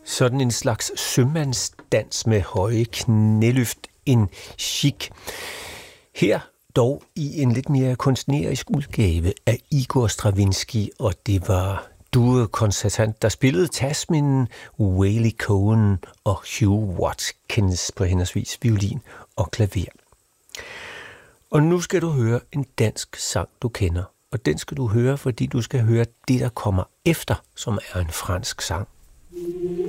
Sådan en slags sømandsdans med høje knæløft, en chic. Her dog i en lidt mere kunstnerisk udgave af Igor Stravinsky, og det var duokoncertant, der spillede Tasmin, Wayley Cohen og Hugh Watkins på henholdsvis violin og klaver. Og nu skal du høre en dansk sang, du kender. Og den skal du høre, fordi du skal høre det, der kommer efter, som er en fransk sang.